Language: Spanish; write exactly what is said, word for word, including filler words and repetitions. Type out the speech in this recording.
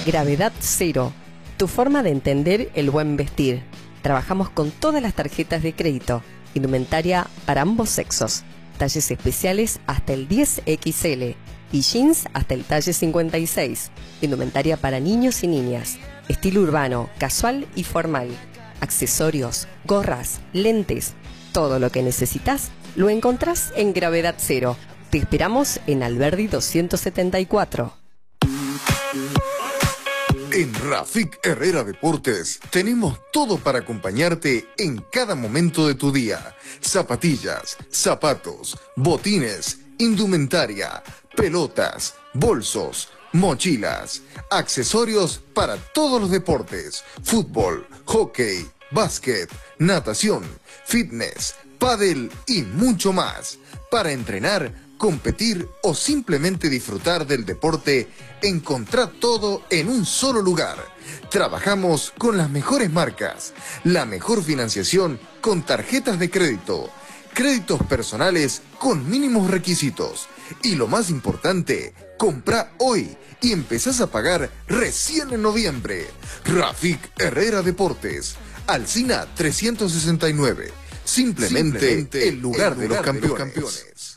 Gravedad Cero, tu forma de entender el buen vestir. Trabajamos con todas las tarjetas de crédito, indumentaria para ambos sexos, talles especiales hasta el diez equis ele y jeans hasta el talle cincuenta y seis, indumentaria para niños y niñas, estilo urbano, casual y formal, accesorios, gorras, lentes, todo lo que necesitas lo encontrás en Gravedad Cero. Te esperamos en Alberdi doscientos setenta y cuatro. En Rafik Herrera Deportes tenemos todo para acompañarte en cada momento de tu día. Zapatillas, zapatos, botines, indumentaria, pelotas, bolsos, mochilas, accesorios para todos los deportes, fútbol, hockey, básquet, natación, fitness, pádel y mucho más. Para entrenar, competir o simplemente disfrutar del deporte, encontrá todo en un solo lugar. Trabajamos con las mejores marcas, la mejor financiación con tarjetas de crédito, créditos personales con mínimos requisitos. Y lo más importante, comprá hoy y empezás a pagar recién en noviembre. Rafik Herrera Deportes, Alsina trescientos sesenta y nueve. Simplemente, Simplemente el lugar, el lugar de los campeones. De los campeones.